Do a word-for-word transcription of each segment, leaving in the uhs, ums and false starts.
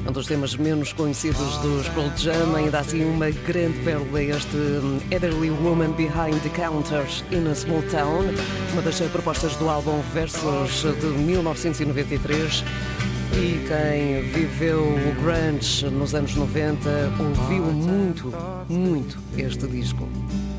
um dos temas menos conhecidos dos Pearl Jam, ainda assim uma grande pérola, este Elderly Woman Behind the Counter in a Small Town, uma das propostas do álbum Versus de mil novecentos e noventa e três. E quem viveu o grunge nos anos noventa ouviu muito, muito este disco.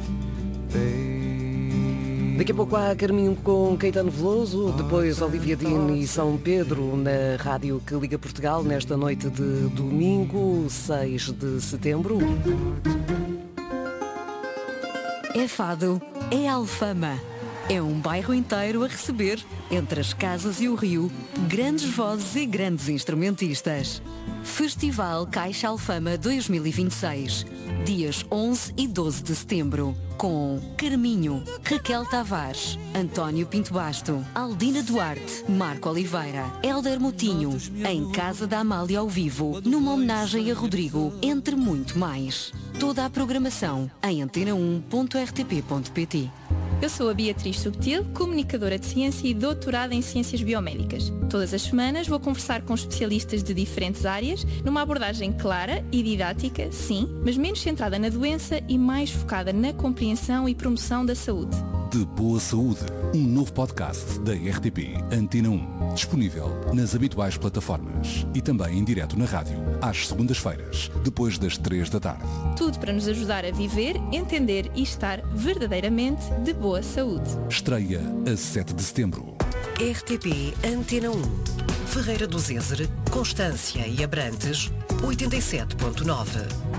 Daqui a pouco há Carminho com Caetano Veloso, depois Olivia Dean e São Pedro na rádio que liga Portugal nesta noite de domingo, seis de setembro. É Fado, é Alfama. É um bairro inteiro a receber, entre as casas e o rio, grandes vozes e grandes instrumentistas. Festival Caixa Alfama dois mil e vinte e seis, dias onze e doze de setembro, com Carminho, Raquel Tavares, António Pinto Basto, Aldina Duarte, Marco Oliveira, Hélder Moutinho, em Casa da Amália ao vivo, numa homenagem a Rodrigo, entre muito mais. Toda a programação em antena um ponto r t p ponto p t. Eu sou a Beatriz Subtil, comunicadora de ciência e doutorada em ciências biomédicas. Todas as semanas vou conversar com especialistas de diferentes áreas, numa abordagem clara e didática, sim, mas menos centrada na doença e mais focada na compreensão e promoção da saúde. De Boa Saúde, um novo podcast da R T P Antena um, disponível nas habituais plataformas e também em direto na rádio, às segundas-feiras, depois das três da tarde. Tudo para nos ajudar a viver, entender e estar verdadeiramente de boa saúde. Estreia a sete de setembro. R T P Antena um. Ferreira do Zézer, Constância e Abrantes, oitenta e sete ponto nove.